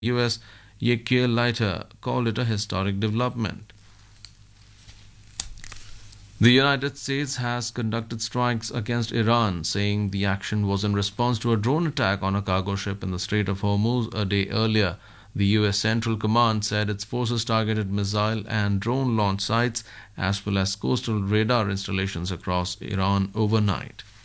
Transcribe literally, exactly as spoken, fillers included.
U S Yakir Leiter called it a historic development. The United States has conducted strikes against Iran, saying the action was in response to a drone attack on a cargo ship in the Strait of Hormuz a day earlier. The U S Central Command said its forces targeted missile and drone launch sites as well as coastal radar installations across Iran overnight.